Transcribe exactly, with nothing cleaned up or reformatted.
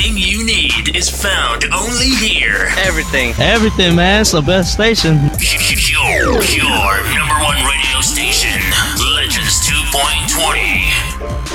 Everything you need is found only here. Everything. Everything, man. It's the best station. Your, your number one radio station. Legends two point twenty.